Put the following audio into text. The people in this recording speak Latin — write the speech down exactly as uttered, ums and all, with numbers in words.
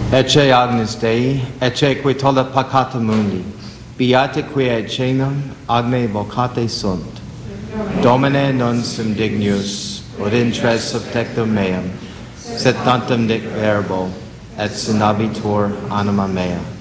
Ecce Agnus Dei, ecce qui tollit peccata mundi, beati qui et cenum agne vocate sunt. Domine non sum dignius, ut intres subtectum meum, sed tantum dic verbo, et sinabitur anima mea.